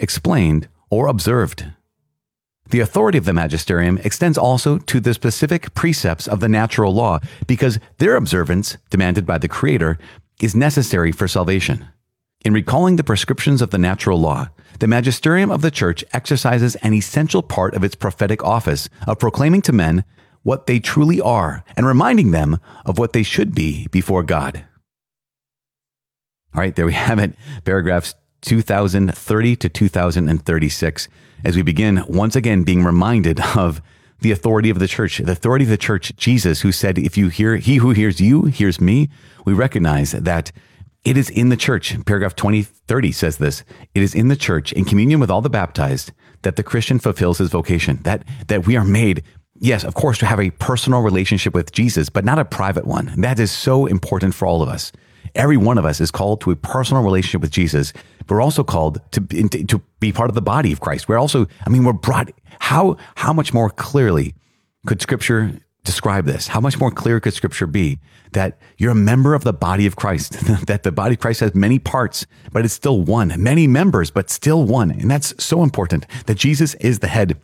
explained, or observed. The authority of the magisterium extends also to the specific precepts of the natural law because their observance, demanded by the Creator, is necessary for salvation. In recalling the prescriptions of the natural law, the magisterium of the church exercises an essential part of its prophetic office of proclaiming to men what they truly are and reminding them of what they should be before God. All right, there we have it, paragraphs 2030 to 2036, as we begin once again being reminded of the authority of the church, Jesus, who said, if you hear, he who hears you hears me. We recognize that it is in the church. Paragraph 2030 says this, it is in the church in communion with all the baptized that the Christian fulfills his vocation, that we are made, yes, of course, to have a personal relationship with Jesus, but not a private one. That is so important for all of us. Every one of us is called to a personal relationship with Jesus, but we're also called to be part of the body of Christ. We're also, we're brought, how much more clearly could Scripture describe this? How much more clear could Scripture be that you're a member of the body of Christ, that the body of Christ has many parts, but it's still one, many members, but still one. And that's so important, that Jesus is the head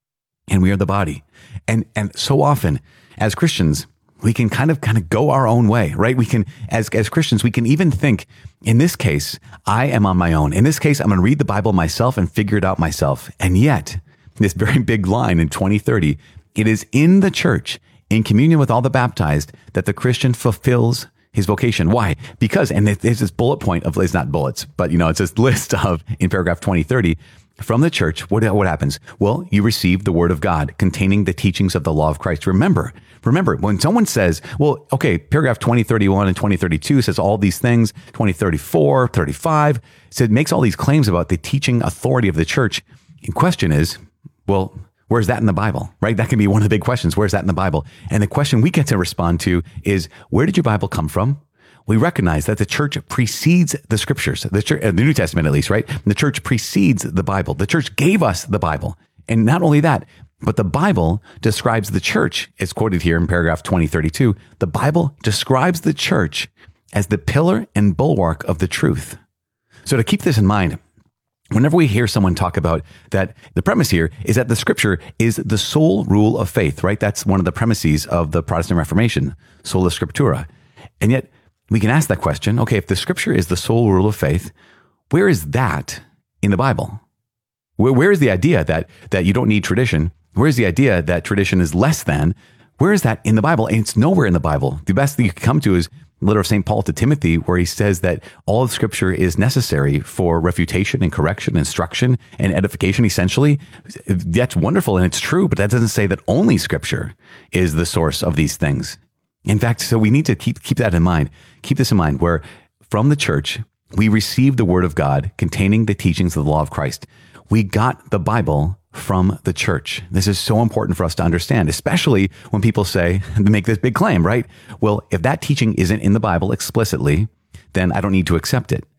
and we are the body. And so often as Christians, we can kind of go our own way, right? We can, as Christians, we can even think, in this case, I am on my own. In this case, I'm going to read the Bible myself and figure it out myself. And yet, this very big line in 2030, it is in the church, in communion with all the baptized, that the Christian fulfills his vocation. Why? Because, and there's this bullet point of, it's not bullets, but it's this list of, in paragraph 2030, from the church, what happens? Well, you receive the word of God containing the teachings of the law of Christ. Remember, when someone says, well, okay, paragraph 2031 and 2032 says all these things, 2034, 35, it makes all these claims about the teaching authority of the church. The question is, well, where's that in the Bible, right? That can be one of the big questions. Where's that in the Bible? And the question we get to respond to is, where did your Bible come from? We recognize that the church precedes the scriptures, the New Testament at least, right? The church precedes the Bible. The church gave us the Bible. And not only that, but the Bible describes the church, it's quoted here in paragraph 2032, the Bible describes the church as the pillar and bulwark of the truth. So to keep this in mind, whenever we hear someone talk about that, the premise here is that the scripture is the sole rule of faith, right? That's one of the premises of the Protestant Reformation, sola scriptura. And yet we can ask that question, okay, if the scripture is the sole rule of faith, where is that in the Bible? Where is the idea that you don't need tradition? Where is the idea that tradition is less than? Where is that in the Bible? And it's nowhere in the Bible. The best thing you can come to is the letter of St. Paul to Timothy, where he says that all of scripture is necessary for refutation and correction, instruction and edification, essentially. That's wonderful and it's true, but that doesn't say that only scripture is the source of these things. In fact, so we need to keep that in mind. Keep this in mind, where from the church, we receive the word of God containing the teachings of the law of Christ. We got the Bible from the church. This is so important for us to understand, especially when people say, they make this big claim, right? Well, if that teaching isn't in the Bible explicitly, then I don't need to accept it.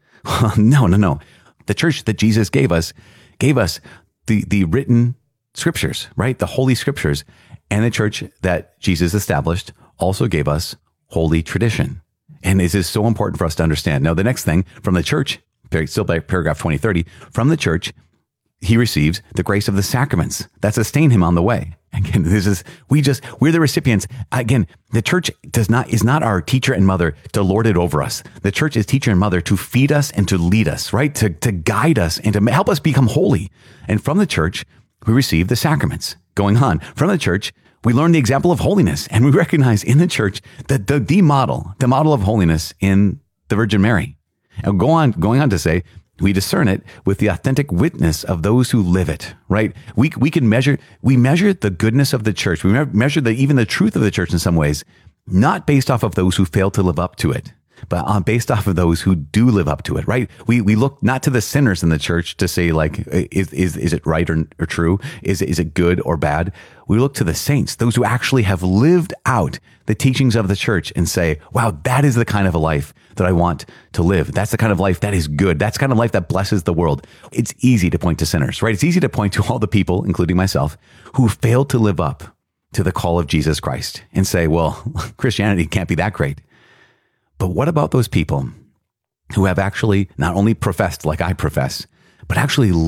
No. The church that Jesus gave us the written scriptures, right? The holy scriptures. And the church that Jesus established also gave us holy tradition. And this is so important for us to understand. Now, the next thing from the church, still by paragraph 2030, from the church, he receives the grace of the sacraments that sustain him on the way. Again, we're the recipients. Again, the church is not our teacher and mother to lord it over us. The church is teacher and mother to feed us and to lead us, right? To guide us and to help us become holy. And from the church, we receive the sacraments. Going on, from the church, we learn the example of holiness, and we recognize in the church that the model of holiness in the Virgin Mary. And going on to say, we discern it with the authentic witness of those who live it, right? We measure the goodness of the church. We measure even the truth of the church in some ways, not based off of those who fail to live up to it, but based off of those who do live up to it, right? We look not to the sinners in the church to say, like, is it right or true? Is it good or bad? We look to the saints, those who actually have lived out the teachings of the church and say, wow, that is the kind of a life that I want to live. That's the kind of life that is good. That's the kind of life that blesses the world. It's easy to point to sinners, right? It's easy to point to all the people, including myself, who failed to live up to the call of Jesus Christ and say, well, Christianity can't be that great. But what about those people who have actually not only professed like I profess, but actually